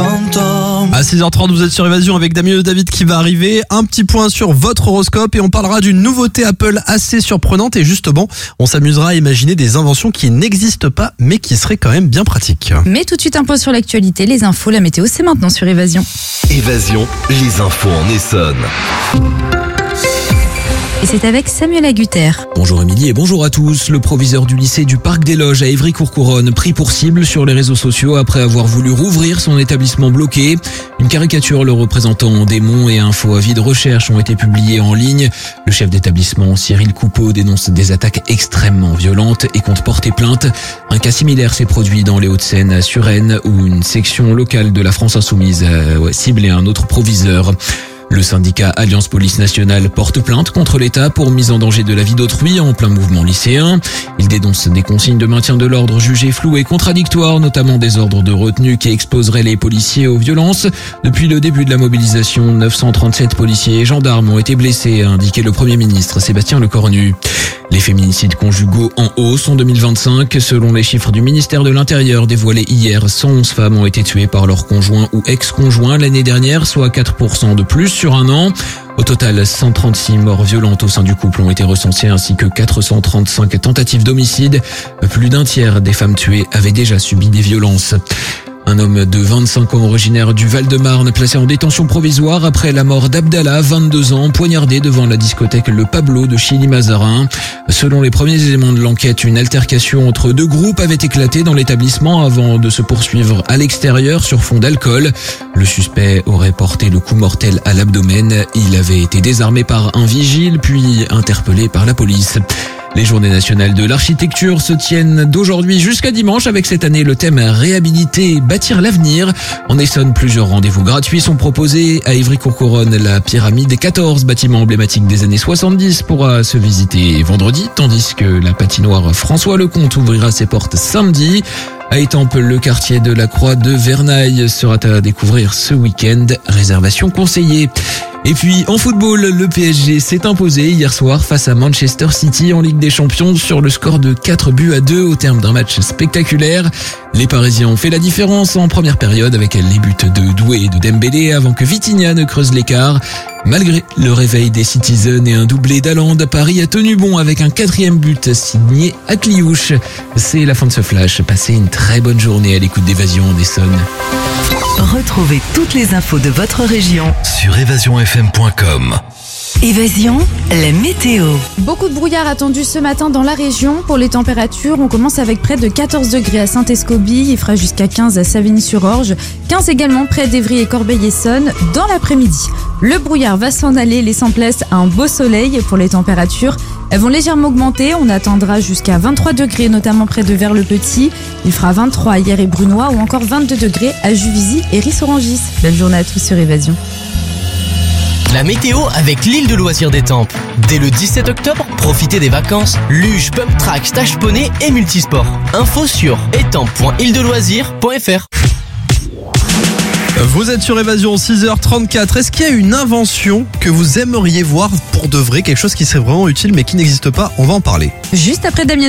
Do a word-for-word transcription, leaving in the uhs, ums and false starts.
fantôme. À six heures trente, vous êtes sur Évasion avec Damien et David qui va arriver. Un petit point sur votre horoscope et on parlera d'une nouveauté Apple assez surprenante. Et justement, on s'amusera à imaginer des inventions qui n'existent pas mais qui seraient quand même bien pratiques. Mais tout de suite un point sur l'actualité, les infos, la météo, c'est maintenant sur Évasion. Évasion, les infos en Essonne. Et c'est avec Samuel Agutter. Bonjour Émilie et bonjour à tous. Le proviseur du lycée du Parc des Loges à Évry-Courcouronnes pris pour cible sur les réseaux sociaux après avoir voulu rouvrir son établissement bloqué. Une caricature le représentant en démon et un faux avis de recherche ont été publiés en ligne. Le chef d'établissement Cyril Coupeau dénonce des attaques extrêmement violentes et compte porter plainte. Un cas similaire s'est produit dans les Hauts-de-Seine à Suresnes où une section locale de la France Insoumise a ciblé un autre proviseur. Le syndicat Alliance Police Nationale porte plainte contre l'État pour mise en danger de la vie d'autrui en plein mouvement lycéen. Il dénonce des consignes de maintien de l'ordre jugées floues et contradictoires, notamment des ordres de retenue qui exposeraient les policiers aux violences. Depuis le début de la mobilisation, neuf cent trente-sept policiers et gendarmes ont été blessés, a indiqué le Premier ministre Sébastien Lecornu. Les féminicides conjugaux en hausse en deux mille vingt-cinq. Selon les chiffres du ministère de l'Intérieur dévoilés hier, cent onze femmes ont été tuées par leur conjoint ou ex-conjoint l'année dernière, soit quatre pour cent de plus sur un an. Au total, cent trente-six morts violentes au sein du couple ont été recensées ainsi que quatre cent trente-cinq tentatives d'homicide. Plus d'un tiers des femmes tuées avaient déjà subi des violences. Un homme de vingt-cinq ans originaire du Val-de-Marne placé en détention provisoire après la mort d'Abdallah, vingt-deux ans, poignardé devant la discothèque Le Pablo de Chilly-Mazarin. Selon les premiers éléments de l'enquête, une altercation entre deux groupes avait éclaté dans l'établissement avant de se poursuivre à l'extérieur sur fond d'alcool. Le suspect aurait porté le coup mortel à l'abdomen. Il avait été désarmé par un vigile puis interpellé par la police. Les journées nationales de l'architecture se tiennent d'aujourd'hui jusqu'à dimanche avec cette année le thème réhabiliter, bâtir l'avenir. En Essonne, plusieurs rendez-vous gratuits sont proposés. À Évry-Courcouronnes, la pyramide des quatorze bâtiments emblématiques des années soixante-dix pourra se visiter vendredi, tandis que la patinoire François Lecomte ouvrira ses portes samedi. À Étampes, le quartier de la Croix de Vernaille sera à découvrir ce week-end. Réservation conseillée. Et puis en football, le P S G s'est imposé hier soir face à Manchester City en Ligue des Champions sur le score de quatre buts à deux au terme d'un match spectaculaire. Les Parisiens ont fait la différence en première période avec les buts de Doué et de Dembélé avant que Vitinha ne creuse l'écart. Malgré le réveil des Citizens et un doublé d'Haaland, Paris a tenu bon avec un quatrième but signé Akliouche. C'est la fin de ce flash. Passez une très bonne journée à l'écoute d'Évasion en Essonne. Retrouvez toutes les infos de votre région Sur évasion f m point com. Évasion, la météo. Beaucoup de brouillard attendu ce matin dans la région. Pour les températures, on commence avec près de quatorze degrés à Saint-Escobie. Il fera jusqu'à quinze à Savigny-sur-Orge. quinze également près d'Évry et Corbeil-Essonnes dans l'après-midi. Le brouillard va s'en aller, laissant place à un beau soleil. Pour les températures, elles vont légèrement augmenter. On attendra jusqu'à vingt-trois degrés, notamment près de Vers-le-Petit. Il fera vingt-trois à Hyères et Brunois ou encore vingt-deux degrés à Juvisy et Ris-Orangis. Belle journée à tous sur Évasion. La météo avec l'île de loisirs d'Étampes. Dès le dix-sept octobre, profitez des vacances. Luge, pump track, stage poney et multisport. Info sur étampes point île de loisirs point f r. Vous êtes sur Évasion, six heures trente-quatre. Est-ce qu'il y a une invention que vous aimeriez voir pour de vrai, quelque chose qui serait vraiment utile mais qui n'existe pas? On va en parler. Juste après Damien.